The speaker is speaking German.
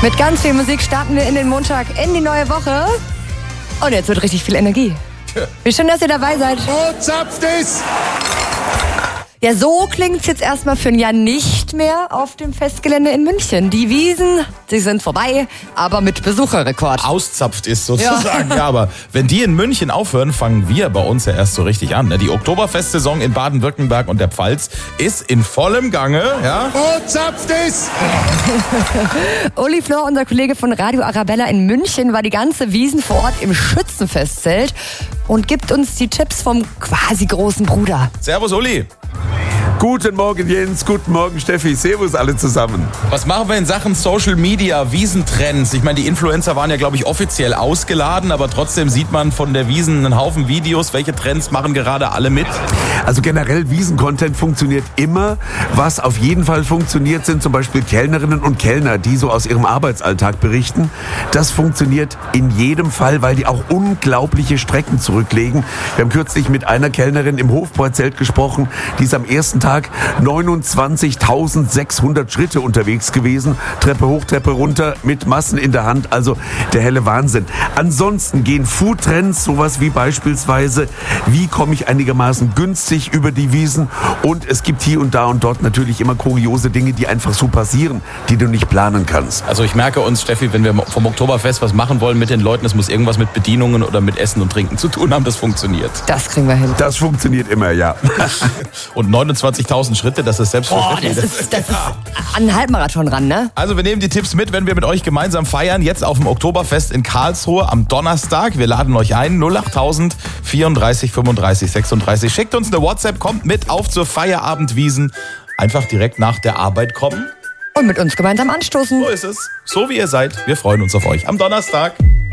Mit ganz viel Musik starten wir in den Montag, in die neue Woche. Und jetzt wird richtig viel Energie. Wie schön, dass ihr dabei seid. Wo zapft es? Ja, so klingt's jetzt erstmal für ein Jahr nicht mehr auf dem Festgelände in München. Die Wiesn, sie sind vorbei, aber mit Besucherrekord. Auszapft ist sozusagen. Ja, aber wenn die in München aufhören, fangen wir bei uns ja erst so richtig an. Die Oktoberfestsaison in Baden-Württemberg und der Pfalz ist in vollem Gange. Ja? Wo zapft es? Uli Flor, unser Kollege von Radio Arabella in München, war die ganze Wiesn vor Ort im Schützenfestzelt und gibt uns die Tipps vom quasi großen Bruder. Servus Uli. Guten Morgen Jens, guten Morgen Steffi, servus alle zusammen. Was machen wir in Sachen Social Media, Wiesentrends? Ich meine, die Influencer waren ja, glaube ich, offiziell ausgeladen, aber trotzdem sieht man von der Wiesn einen Haufen Videos. Welche Trends machen gerade alle mit? Also generell Wiesen-Content funktioniert immer. Was auf jeden Fall funktioniert, sind zum Beispiel Kellnerinnen und Kellner, die so aus ihrem Arbeitsalltag berichten. Das funktioniert in jedem Fall, weil die auch unglaubliche Strecken zurücklegen. Wir haben kürzlich mit einer Kellnerin im Hofbräuzelt gesprochen, die ist am ersten Tag 29.600 Schritte unterwegs gewesen. Treppe hoch, Treppe runter, mit Massen in der Hand. Also der helle Wahnsinn. Ansonsten gehen Foodtrends, sowas wie beispielsweise, wie komme ich einigermaßen günstig über die Wiesn? Und es gibt hier und dort natürlich immer kuriose Dinge, die einfach so passieren, die du nicht planen kannst. Also ich merke uns, Steffi, wenn wir vom Oktoberfest was machen wollen mit den Leuten, es muss irgendwas mit Bedienungen oder mit Essen und Trinken zu tun haben, das funktioniert. Das kriegen wir hin. Das funktioniert immer, ja. Und 29.000 Schritte, das ist selbstverständlich. Das ist an einen Halbmarathon ran, ne? Also wir nehmen die Tipps mit, wenn wir mit euch gemeinsam feiern, jetzt auf dem Oktoberfest in Karlsruhe am Donnerstag. Wir laden euch ein, 08000 34 35 36. Schickt uns eine WhatsApp, kommt mit auf zur Feierabendwiesn. Einfach direkt nach der Arbeit kommen. Und mit uns gemeinsam anstoßen. So ist es. So wie ihr seid. Wir freuen uns auf euch am Donnerstag.